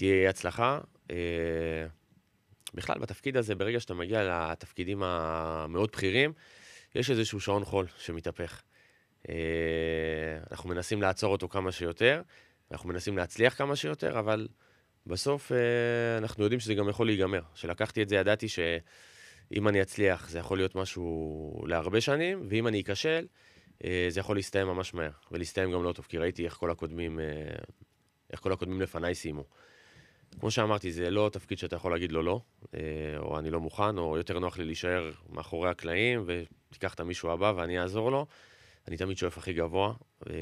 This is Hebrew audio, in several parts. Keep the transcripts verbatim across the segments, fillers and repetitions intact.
תהיה הצלחה. בכלל, בתפקיד הזה, ברגע שאתה מגיע לתפקידים המאוד בכירים, יש איזשהו שעון חול שמתהפך. אנחנו מנסים לעצור אותו כמה שיותר, אנחנו מנסים להצליח כמה שיותר, אבל בסוף אנחנו יודעים שזה גם יכול להיגמר. שלקחתי את זה, ידעתי שאם אני אצליח, זה יכול להיות משהו להרבה שנים, ואם אני אכשל, זה יכול להסתיים ממש מהר, ולהסתיים גם לא טוב, כי ראיתי איך כל הקודמים, איך כל הקודמים לפניי סיימו. כמו שאמרתי, זה לא תפקיד שאתה יכול להגיד לו לא, או אני לא מוכן, או יותר נוח לי להישאר מאחורי הקלעים, ותיקח את המישהו הבא ואני אעזור לו. אני תמיד שואף הכי גבוה,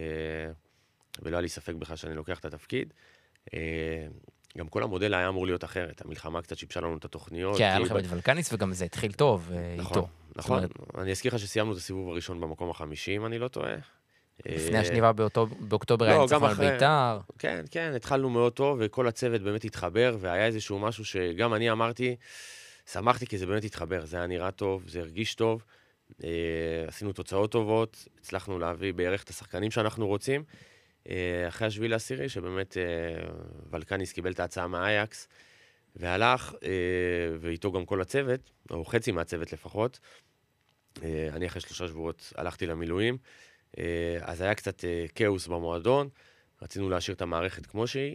ולא היה לי ספק בכלל שאני לוקח את התפקיד. גם כל המודל היה אמור להיות אחרת. המלחמה קצת שיבשה לנו את התוכניות. כן, היה לכם את ולקניס, וגם זה התחיל טוב איתו. נכון, אני אזכיר לך שסיימנו את הסיבוב הראשון במקום החמישי, אם אני לא טועה. לפני השניבה באוקטובר היה ניצחון על בית"ר. כן, כן, התחלנו מאוד טוב, וכל הצוות באמת התחבר, והיה איזשהו משהו שגם אני אמרתי, שמחתי כי זה באמת התחבר, זה היה נראה טוב, זה הרגיש טוב, עשינו תוצאות טובות, הצלחנו להביא בערך את השחקנים שאנחנו רוצים, אחרי השביעי לעשירי, שבאמת ולקניס קיבל את ההצעה מהאייקס, והלך, ואיתו גם כל הצוות, או חצי מהצוות לפחות, אני אחרי שלושה שבועות הלכתי למילואים, אז היה קצת כאוס במועדון, רצינו להשאיר את המערכת כמו שהיא,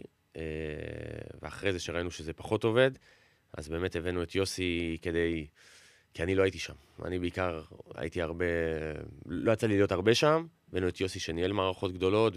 ואחרי זה שראינו שזה פחות עובד, אז באמת הבאנו את יוסי כדי, כי אני לא הייתי שם. אני בעיקר הייתי הרבה, לא יצא לי להיות הרבה שם, הבאנו את יוסי שניהל מערכות גדולות,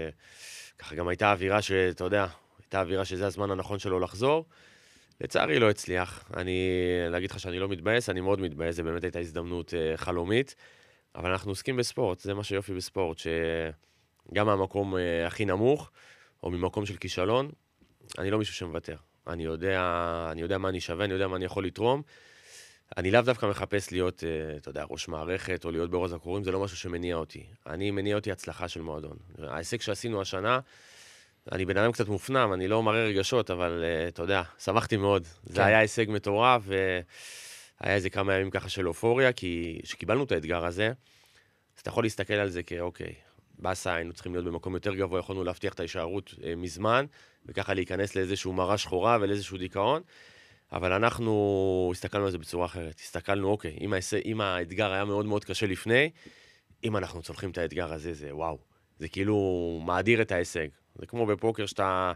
וככה גם הייתה אווירה שאתה יודע, הייתה אווירה שזה הזמן הנכון שלו לחזור. לצערי לא הצליח. אני, להגיד לך שאני לא מתבאס, אני מאוד מתבאס, זה באמת הייתה הזדמנות חלומית. אבל אנחנו עוסקים בספורט, זה מה שיופי בספורט, שגם מהמקום הכי נמוך, או ממקום של כישלון, אני לא מישהו שמוותר. אני יודע, אני יודע מה אני שווה, אני יודע מה אני יכול לתרום. אני לאו דווקא מחפש להיות, אתה יודע, ראש מערכת, או להיות באורז הקורים, זה לא משהו שמניע אותי. אני מניע אותי הצלחה של מועדון. ההישג שעשינו השנה, אני בן אדם קצת מופנם, אני לא מראה רגשות, אבל אתה יודע, שמחתי מאוד. כן. זה היה הישג מטורף, ו... היה איזה כמה ימים ככה של אופוריה, כי שקיבלנו את האתגר הזה, אז אתה יכול להסתכל על זה כאוקיי, בסה, היינו צריכים להיות במקום יותר גבוה, יכולנו להבטיח את ההישארות אה, מזמן, וככה להיכנס לאיזשהו מראה שחורה ולאיזשהו דיכאון, אבל אנחנו הסתכלנו על זה בצורה אחרת. הסתכלנו, אוקיי, אם, ההיס... אם האתגר היה מאוד מאוד קשה לפני, אם אנחנו צולחים את האתגר הזה, זה וואו. זה כאילו מאדיר את ההישג. זה כמו בפוקר שאתה,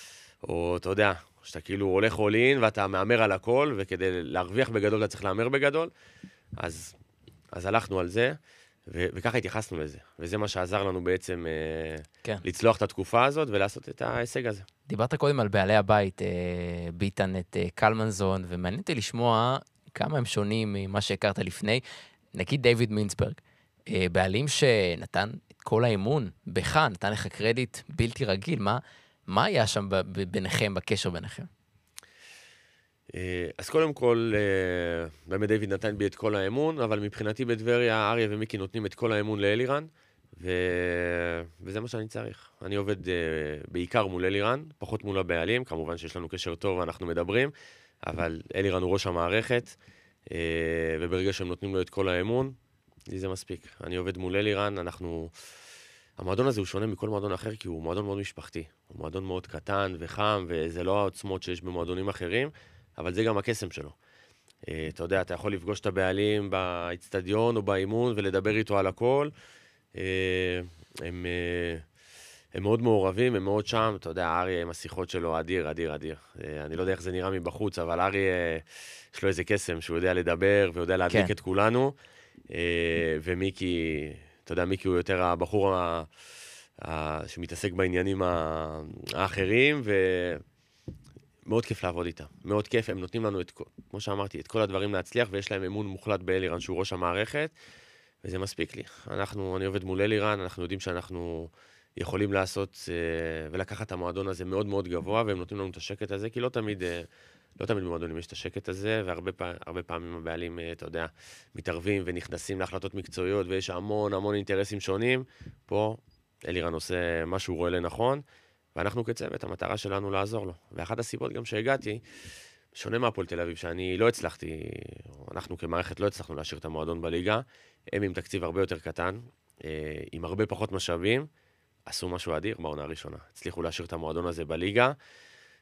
או אתה יודע, שאתה כאילו הולך אולין ואתה מאמר על הכל, וכדי להרוויח בגדול אתה צריך לאמר בגדול, אז, אז הלכנו על זה, ו- וככה התייחסנו לזה. וזה מה שעזר לנו בעצם כן. לצלוח את התקופה הזאת ולעשות את ההישג הזה. דיברת קודם על בעלי הבית, ביטן את קלמנזון, ומעניין אותי לשמוע כמה הם שונים ממה שהכרת לפני. נגיד דיוויד מינסברג, בעלים שנתן את כל האמון בך, נתן לך קרדיט בלתי רגיל, מה... מה היה שם ביניכם, בקשר ביניכם? אז קודם כל, באמת דיוויד נתן בי את כל האמון, אבל מבחינתי בדבריה, אריה ומיקי נותנים את כל האמון לאלירן, ו... וזה מה שאני צריך. אני עובד בעיקר מול אלירן, פחות מול הבעלים, כמובן שיש לנו קשר טוב ואנחנו מדברים, אבל אלירן הוא ראש המערכת, וברגע שהם נותנים לו את כל האמון, לי זה מספיק. אני עובד מול אלירן, אנחנו... המועדון הזה הוא שונה מכל מועדון אחר, כי הוא מועדון מאוד משפחתי. הוא מועדון מאוד קטן וחם, וזה לא העוצמות שיש במועדונים אחרים, אבל זה גם הקסם שלו. אתה יודע, אתה יכול לפגוש את הבעלים באצטדיון או באימון, ולדבר איתו על הכל. הם, הם מאוד מעורבים, הם מאוד שם. אתה יודע, אריה עם השיחות שלו, אדיר, אדיר, אדיר. אני לא יודע איך זה נראה מבחוץ, אבל אריה, יש לו איזה קסם שהוא יודע לדבר, ויודע להדליק כן. את כולנו. ומיקי... אתה יודע, מיקי הוא יותר הבחור ה... ה... שמתעסק בעניינים האחרים, ומאוד כיף לעבוד איתם. מאוד כיף, הם נותנים לנו, את... כמו שאמרתי, את כל הדברים להצליח, ויש להם אמון מוחלט באלירן, שהוא ראש המערכת, וזה מספיק לי. אנחנו, אני עובד מול אלירן, אנחנו יודעים שאנחנו יכולים לעשות ולקחת את המועדון הזה מאוד מאוד גבוה, והם נותנים לנו את השקט הזה, כי לא תמיד... לא תמיד במועדונים יש את השקט הזה, והרבה פעמים, הרבה פעמים הבעלים, אתה יודע, מתערבים ונכנסים להחלטות מקצועיות, ויש המון המון אינטרסים שונים. פה אלירן עושה מה שהוא רואה לנכון, ואנחנו כצוות, המטרה שלנו לעזור לו. ואחת הסיבות גם שהגעתי, שונה מהפועל תל אביב, שאני לא הצלחתי, אנחנו כמערכת לא הצלחנו להשאיר את המועדון בליגה, הם עם תקציב הרבה יותר קטן, עם הרבה פחות משאבים, עשו משהו אדיר בעונה הראשונה. הצליחו להשאיר את המועדון הזה בליגה,